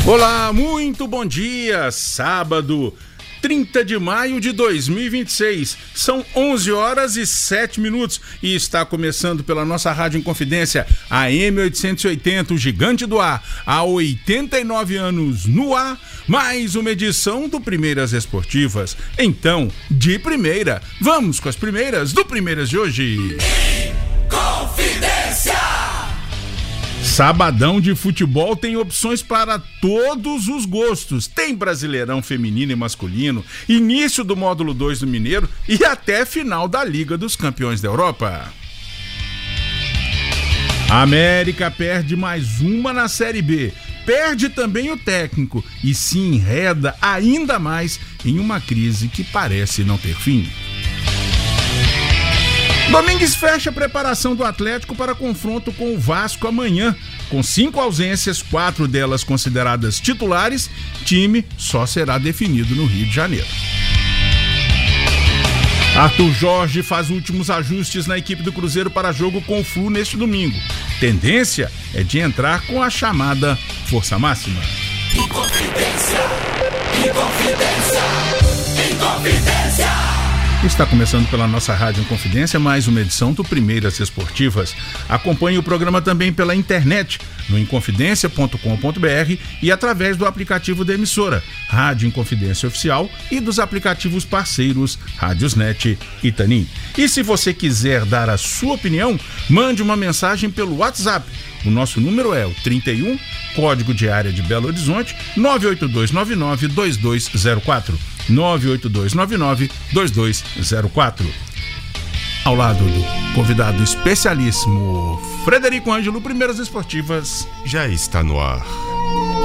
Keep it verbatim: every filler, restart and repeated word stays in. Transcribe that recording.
Olá, muito bom dia, sábado, trinta de maio de dois mil e vinte e seis, são onze horas e sete minutos e está começando pela nossa Rádio Inconfidência, a M oitocentos e oitenta, o gigante do ar, há oitenta e nove anos no ar, mais uma edição do Primeiras Esportivas. Então, de primeira, vamos com as primeiras do Primeiras de hoje. Inconfidência! Sabadão de futebol tem opções para todos os gostos. Tem Brasileirão feminino e masculino, início do módulo dois do Mineiro e até final da Liga dos Campeões da Europa. A América perde mais uma na Série B. Perde também o técnico e se enreda ainda mais em uma crise que parece não ter fim. Domingues fecha a preparação do Atlético para confronto com o Vasco amanhã. Com cinco ausências, quatro delas consideradas titulares, time só será definido no Rio de Janeiro. Arthur Jorge faz últimos ajustes na equipe do Cruzeiro para jogo com o Flu neste domingo. Tendência é de entrar com a chamada força máxima. Inconfidência, Inconfidência, Inconfidência. Está começando pela nossa Rádio Inconfidência mais uma edição do Primeiras Esportivas. Acompanhe o programa também pela internet, no inconfidencia ponto com ponto br e através do aplicativo da emissora, Rádio Inconfidência Oficial, e dos aplicativos parceiros Rádiosnet e Tanin. E se você quiser dar a sua opinião, mande uma mensagem pelo WhatsApp. O nosso número é o trinta e um, código de área de Belo Horizonte, nove oito dois nove nove dois dois zero quatro. nove oito dois nove nove dois dois zero quatro. Ao lado do convidado especialíssimo Frederico Ângelo, Primeiras Esportivas já está no ar.